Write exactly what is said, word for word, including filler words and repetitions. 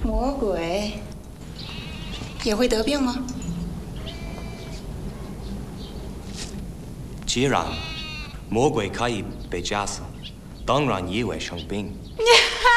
魔鬼也会得病吗？ 既然魔鬼可以被假死，当然也会生病。